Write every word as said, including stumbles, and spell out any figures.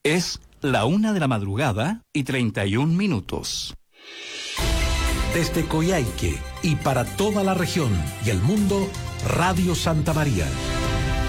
Es la una de la madrugada y treinta y un minutos. Desde Coyhaique y para toda la región y el mundo, Radio Santa María.